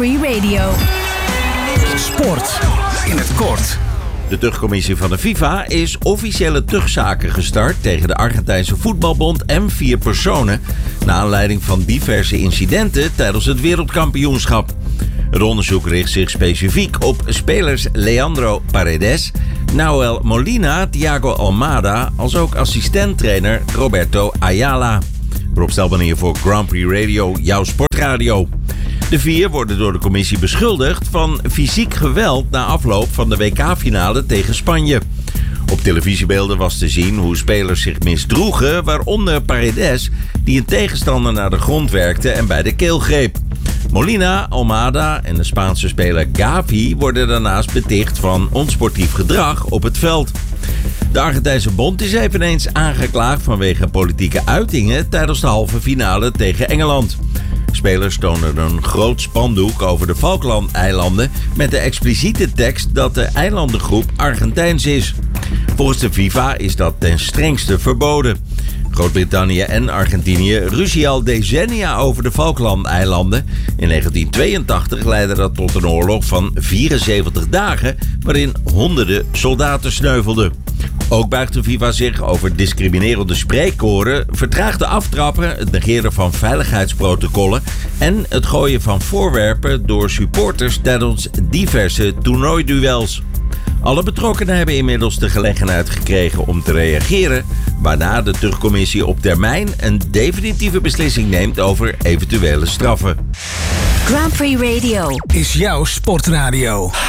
Free Radio. Sport in het kort. De tuchtcommissie van de FIFA is officiële tuchtzaken gestart tegen de Argentijnse voetbalbond en 4 personen, naar aanleiding van diverse incidenten tijdens het wereldkampioenschap. Het onderzoek richt zich specifiek op spelers Leandro Paredes, Nahuel Molina, Thiago Almada, als ook assistenttrainer Roberto Ayala. Rob Stelman hier voor Grand Prix Radio, jouw sportradio. De 4 worden door de commissie beschuldigd van fysiek geweld na afloop van de WK-finale tegen Spanje. Op televisiebeelden was te zien hoe spelers zich misdroegen, waaronder Paredes, die een tegenstander naar de grond werkte en bij de keel greep. Molina, Almada en de Spaanse speler Gavi worden daarnaast beticht van onsportief gedrag op het veld. De Argentijnse bond is eveneens aangeklaagd vanwege politieke uitingen tijdens de halve finale tegen Engeland. Spelers tonen een groot spandoek over de Falklandeilanden met de expliciete tekst dat de eilandengroep Argentijns is. Volgens de FIFA is dat ten strengste verboden. Groot-Brittannië en Argentinië ruzien al decennia over de Falklandeilanden. In 1982 leidde dat tot een oorlog van 74 dagen waarin honderden soldaten sneuvelden. Ook buigt de FIFA zich over discriminerende spreekkoren, vertraagde aftrappen, het negeren van veiligheidsprotocollen en het gooien van voorwerpen door supporters tijdens diverse toernooiduels. Alle betrokkenen hebben inmiddels de gelegenheid gekregen om te reageren, waarna de tuchtcommissie op termijn een definitieve beslissing neemt over eventuele straffen. Grand Prix Radio Is jouw sportradio.